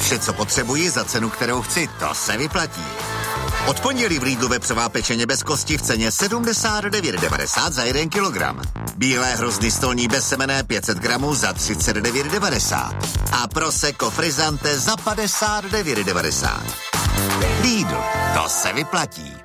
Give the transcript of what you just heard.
Vše, co potřebuji za cenu, kterou chci, to se vyplatí. Od pondělí v Lidlu vepřová pečeně bez kosti v ceně 79,90 za 1 kilogram. Bílé hrozny stolní bezsemenné 500 gramů za 39,90. A prosecco frizzante za 59,90. Lidl, to se vyplatí.